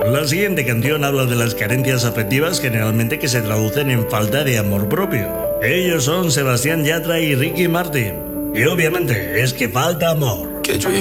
La siguiente canción habla de las carencias afectivas generalmente que se traducen en falta de amor propio. Ellos son Sebastián Yatra y Ricky Martin. Y obviamente es que falta amor. Que yo